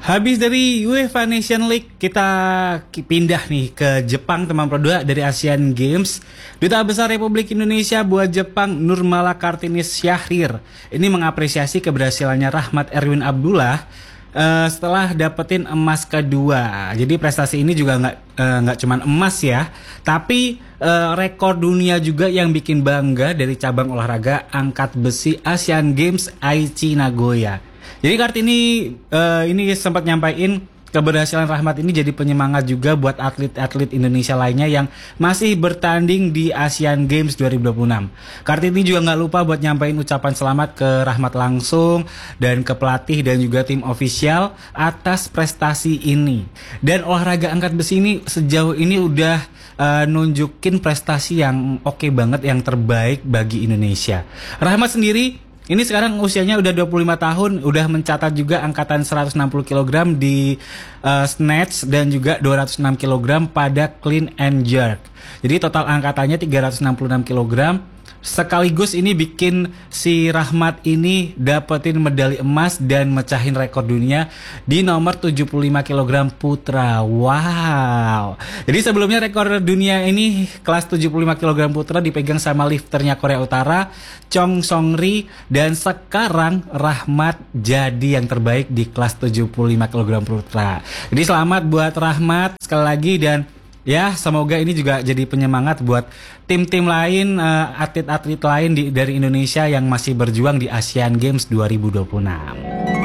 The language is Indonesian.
Habis dari UEFA Nation League, kita pindah nih ke Jepang, teman Pro 2 dari Asian Games. Duta Besar Republik Indonesia buat Jepang, Nurmala Kartini Syahrir, ini mengapresiasi keberhasilannya Rahmat Erwin Abdullah setelah dapetin emas kedua. Jadi prestasi ini juga nggak cuma emas ya, tapi rekor dunia juga yang bikin bangga dari cabang olahraga angkat besi Asian Games Aichi Nagoya. Jadi Kartini ini sempat nyampaikan keberhasilan Rahmat ini jadi penyemangat juga buat atlet-atlet Indonesia lainnya yang masih bertanding di Asian Games 2026. Kartini juga nggak lupa buat nyampaikan ucapan selamat ke Rahmat langsung dan ke pelatih dan juga tim ofisial atas prestasi ini. Dan olahraga angkat besi ini sejauh ini udah nunjukin prestasi yang oke banget, yang terbaik bagi Indonesia. Rahmat sendiri ini sekarang usianya udah 25 tahun, udah mencatat juga angkatan 160 kg di snatch dan juga 206 kg pada clean and jerk. Jadi total angkatannya 366 kg. Sekaligus ini bikin si Rahmat ini dapetin medali emas dan mecahin rekor dunia di nomor 75 kg putra. Wow. Jadi sebelumnya rekor dunia ini kelas 75 kg putra dipegang sama lifternya Korea Utara, Chong Song-ri, dan sekarang Rahmat jadi yang terbaik di kelas 75 kg putra. Jadi selamat buat Rahmat sekali lagi, dan ya, semoga ini juga jadi penyemangat buat tim-tim lain, atlet-atlet lain dari Indonesia yang masih berjuang di Asian Games 2026.